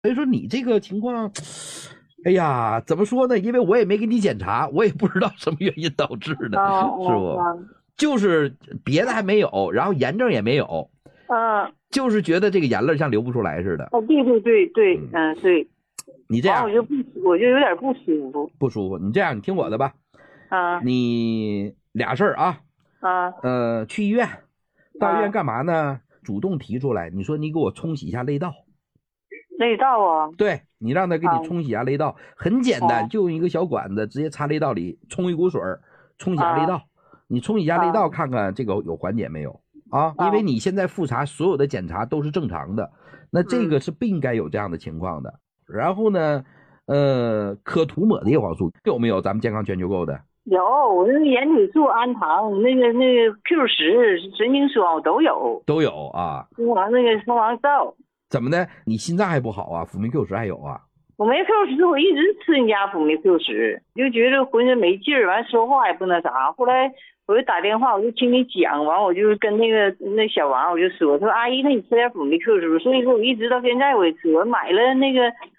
所以说你这个情况，哎呀，怎么说呢？因为我也没给你检查，我也不知道什么原因导致的，是不？就是别的还没有，然后炎症也没有，就是觉得这个眼泪像流不出来似的。 对，对。 你这样， 我就有点不舒服。 不舒服，你这样，你听我的吧。你俩事儿啊。去医院，到医院干嘛呢？主动提出来，你说你给我冲洗一下泪道。 泪道啊？ 对，你让他给你冲洗一下泪道，很简单，就用一个小管子直接插泪道里，冲一股水，冲洗下泪道。你冲洗一下泪道，看看这个有缓解没有啊？因为你现在复查所有的检查都是正常的，那这个是不应该有这样的情况的。然后呢，可涂抹的叶黄素有没有？咱们健康全球购的有，我那个眼底素、氨糖、那个 Q10、神经霜我都有啊。 蜂王皂。 怎么的？你心脏还不好啊？辅酶 Q10还有啊？ 我没 Q10，我一直吃你家辅酶 Q10，就觉得浑身没劲儿，完说话也不那啥。后来我就打电话，我就听你讲，完我就跟那小王我就说阿姨，那你吃点辅酶 Q10。所以说我一直到现在我也吃，我买了那个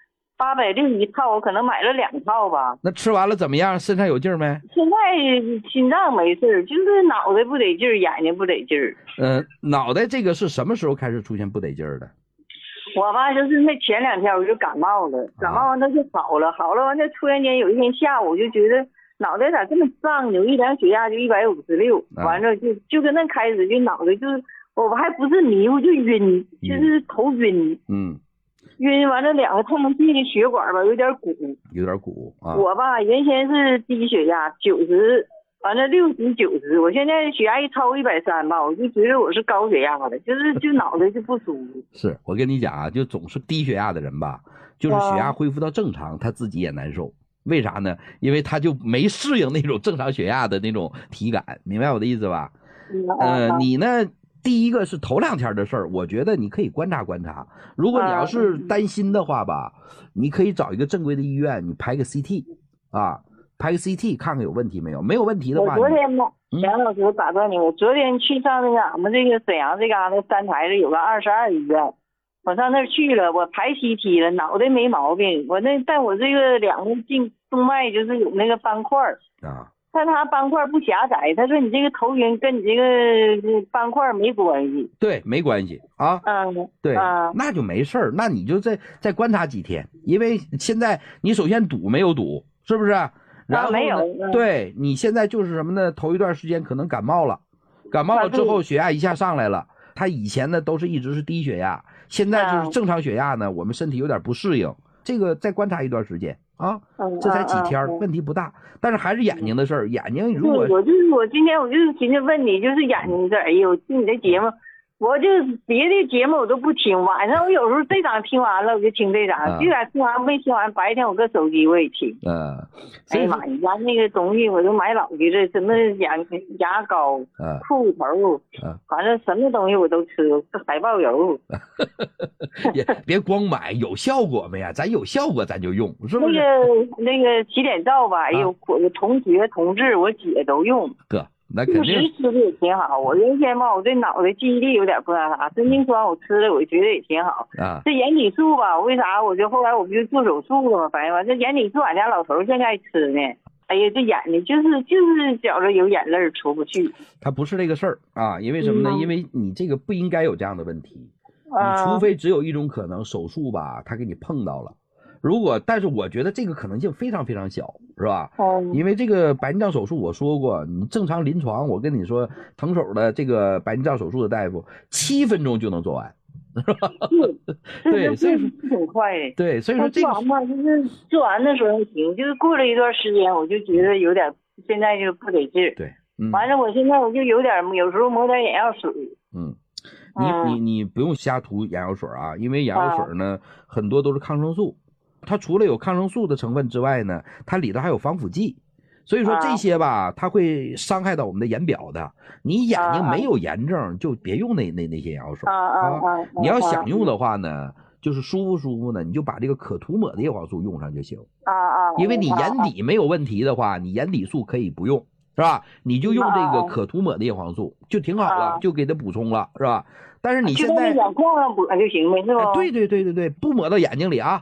860一套，我可能买了2套吧。 那吃完了怎么样？身上有劲儿没？ 现在心脏没事，就是脑袋不得劲儿，眼睛不得劲儿。 脑袋这个是什么时候开始出现不得劲儿的？ 我吧，就是那前2天我就感冒了，感冒完它就好了完，这突然间有一天下午我就觉得脑袋咋这么胀呢？我一量血压就156，完了就跟那开始就脑袋就是我还不是迷糊就晕，就是头晕。晕完了2个透明剂的血管吧有点鼓啊。我吧原先是低血压90，完了60、90，我现在血压一超130吧，我就觉得我是高血压的，就脑袋就不舒服。 是我跟你讲啊，就总是低血压的人吧，就是血压恢复到正常，他自己也难受。为啥呢？因为他就没适应那种正常血压的那种体感，明白我的意思吧？你呢？第一个是头2天的事儿，我觉得你可以观察观察。如果你要是担心的话吧，你可以找一个正规的医院，你拍个 CT 啊。拍个 CT 看看有问题没有，没有问题的话， 我昨天呢，杨老师我打断你，我昨天去上那个俺们这个沈阳这嘎达三台子有个22医院，我上那儿去了，我排 CT 了，脑袋没毛病，但我这个2个静动脉就是有那个斑块啊，但他斑块不狭窄，他说你这个头晕跟你这个斑块没关系。对， 没关系啊。对，那就没事儿，那你就再观察几天，因为现在你首先堵没有堵，是不是？然后没有。 对，你现在就是什么呢？头一段时间可能感冒了之后血压一下上来了，他以前呢都是一直是低血压，现在就是正常血压呢，我们身体有点不适应，这个再观察一段时间啊，这才几天，问题不大。但是还是眼睛的事儿，眼睛如果我今天我就寻思问你，就是眼睛这，哎呦，听你的节目。我就别的节目我都不听，晚上我有时候这档听完了我就听这档，这档听完没听完，白天我搁手机我也听。哎呀妈，你家那个东西我都买老的了，什么牙膏、裤头，反正什么东西我都吃，海豹油。 别光买，有效果没呀？咱有效果咱就用，是不是？ 那个洗脸皂吧，哎呦，我同学同志我姐都用。 哥。那肯定吃的也挺好，我原先吧，我对脑袋记忆力有点不那啥，神经霜我吃了，我觉得也挺好啊。这眼底素吧，为啥我就后来我不就做手术了吗？反正这眼底素俺家老头现在吃呢。哎呀，这眼睛就是觉着有眼泪出不去。 他不是这个事儿啊，因为什么呢？因为你这个不应该有这样的问题，你除非只有一种可能，手术吧，他给你碰到了。但是我觉得这个可能性非常非常小，是吧？因为这个白内障手术我说过，你正常临床，我跟你说，腾手的这个白内障手术的大夫7分钟就能做完，是吧？对，所以说挺快的。 对，所以说这个做完吧，就是做完的时候还行，就是过了一段时间，我就觉得有点，现在就不得劲儿。 对， 完了，我现在我就有时候抹点眼药水。 你不用瞎涂眼药水啊，因为眼药水呢，很多都是抗生素。它除了有抗生素的成分之外呢，它里头还有防腐剂，所以说这些吧，它会伤害到我们的眼表的。你眼睛没有炎症，就别用那些眼药水你要想用的话呢，就是舒服呢，你就把这个可涂抹的叶黄素用上就行因为你眼底没有问题的话，你眼底素可以不用是吧？你就用这个可涂抹的叶黄素就挺好了，就给它补充了，是吧？但是你现在就在眼眶上抹就行呗，是吧？ 对，不抹到眼睛里啊。